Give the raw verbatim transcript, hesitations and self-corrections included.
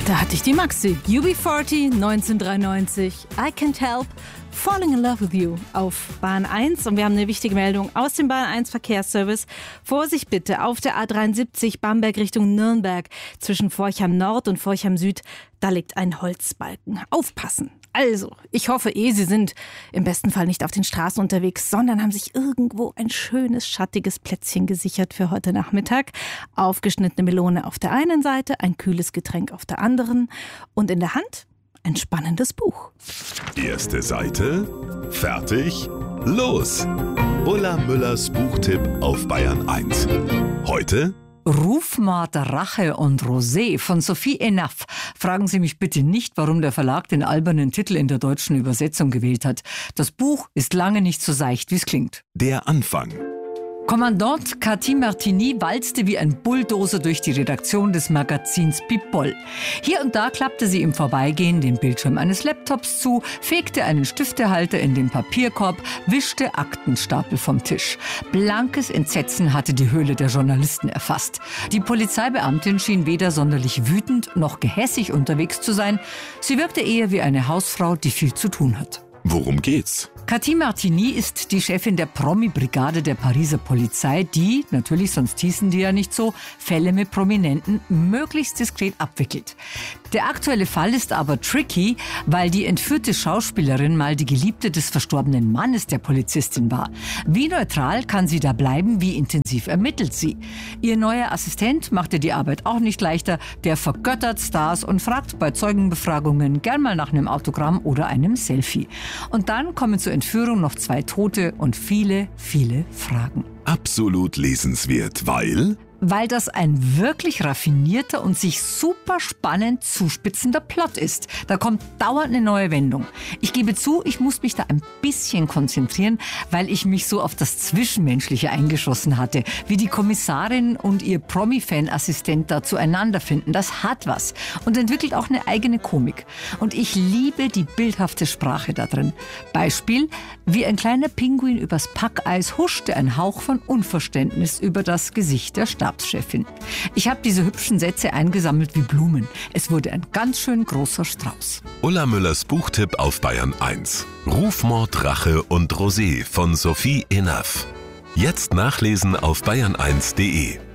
Da hatte ich die Maxi. U B vierzig, neunzehnhundertdreiundneunzig. I Can't Help Falling in Love with You auf Bahn eins. Und wir haben eine wichtige Meldung aus dem Bahn eins Verkehrsservice. Vorsicht bitte, auf der A dreiundsiebzig Bamberg Richtung Nürnberg zwischen Forchheim Nord und Forchheim Süd, da liegt ein Holzbalken. Aufpassen! Also, ich hoffe eh, Sie sind im besten Fall nicht auf den Straßen unterwegs, sondern haben sich irgendwo ein schönes, schattiges Plätzchen gesichert für heute Nachmittag. Aufgeschnittene Melone auf der einen Seite, ein kühles Getränk auf der anderen und in der Hand ein spannendes Buch. Erste Seite, fertig, los! Ulla Müllers Buchtipp auf Bayern eins. Heute Rufmord, Rache und Rosé von Sophie Enough. Fragen Sie mich bitte nicht, warum der Verlag den albernen Titel in der deutschen Übersetzung gewählt hat. Das Buch ist lange nicht so seicht, wie es klingt. der Anfang. Kommandant Cathy Martini walzte wie ein Bulldozer durch die Redaktion des Magazins People. Hier und da klappte sie im Vorbeigehen den Bildschirm eines Laptops zu, fegte einen Stiftehalter in den Papierkorb, wischte Aktenstapel vom Tisch. Blankes Entsetzen hatte die Höhle der Journalisten erfasst. Die Polizeibeamtin schien weder sonderlich wütend noch gehässig unterwegs zu sein. Sie wirkte eher wie eine Hausfrau, die viel zu tun hat. Worum geht's? Cathy Martini ist die Chefin der Promi-Brigade der Pariser Polizei, die, natürlich, sonst hießen die ja nicht so, Fälle mit Prominenten möglichst diskret abwickelt. Der aktuelle Fall ist aber tricky, weil die entführte Schauspielerin mal die Geliebte des verstorbenen Mannes der Polizistin war. Wie neutral kann sie da bleiben, wie intensiv ermittelt sie? Ihr neuer Assistent macht ihr die Arbeit auch nicht leichter, der vergöttert Stars und fragt bei Zeugenbefragungen gern mal nach einem Autogramm oder einem Selfie. Und dann kommen zur Entführung noch zwei Tote und viele, viele Fragen. Absolut lesenswert, weil Weil das ein wirklich raffinierter und sich super spannend zuspitzender Plot ist. Da kommt dauernd eine neue Wendung. Ich gebe zu, ich muss mich da ein bisschen konzentrieren, weil ich mich so auf das Zwischenmenschliche eingeschossen hatte. Wie die Kommissarin und ihr Promi-Fan-Assistent da zueinander finden, das hat was. Und entwickelt auch eine eigene Komik. Und ich liebe die bildhafte Sprache da drin. Beispiel, wie ein kleiner Pinguin übers Packeis huschte ein Hauch von Unverständnis über das Gesicht der Stabschefin. Ich habe diese hübschen Sätze eingesammelt wie Blumen. Es wurde ein ganz schön großer Strauß. Ulla Müllers Buchtipp auf Bayern eins. Rufmord, Rache und Rosé von Sophie Enough. Jetzt nachlesen auf bayern eins punkt de.